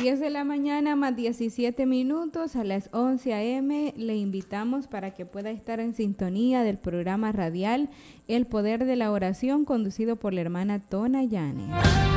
10 de la mañana más 17 minutos, a las 11 a.m. le invitamos para que pueda estar en sintonía del programa radial El Poder de la Oración, conducido por la hermana Tona Yane.